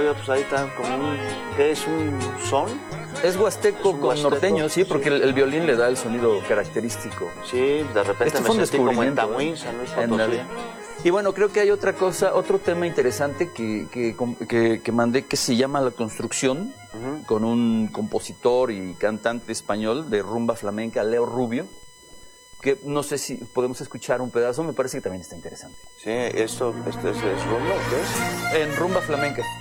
Pues ahí está como ¿qué es un son? Es huasteco con huasteco, norteño, sí, porque el violín le da el sonido característico. Sí, de repente Este me fue un sentí como en descubrimiento, Tamuín, San Luis Ándale. Potosí. Y bueno, creo que hay otra cosa, otro tema interesante que mandé, que se llama La Construcción, con un compositor y cantante español de rumba flamenca, Leo Rubio, que no sé si podemos escuchar un pedazo, me parece que también está interesante. Sí, ¿esto es rumba o qué es? En rumba flamenca.